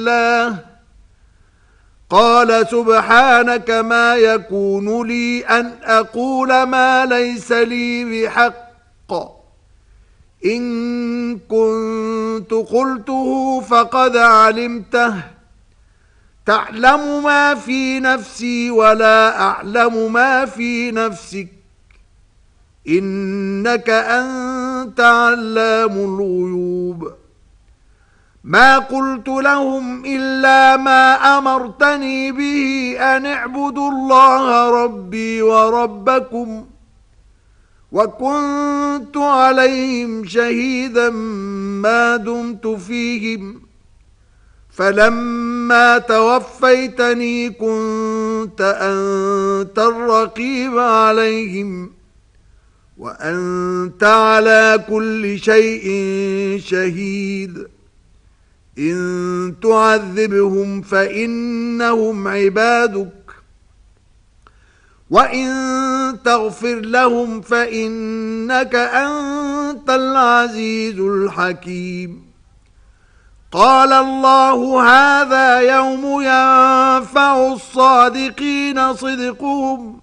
الله قال سبحانك ما يكون لي أن أقول ما ليس لي بحق إن كنت قلته فقد علمته تعلم ما في نفسي ولا أعلم ما في نفسك إنك أنت علام الغيوب ما قلت لهم إلا ما أمرتني به أن اعبدوا الله ربي وربكم وكنت عليهم شهيدا ما دمت فيهم فلما توفيتني كنت أنت الرقيب عليهم وأنت على كل شيء شهيد إن تعذبهم فإنهم عبادك وإن تغفر لهم فإنك أنت العزيز الحكيم قال الله هذا يوم ينفع الصادقين صدقهم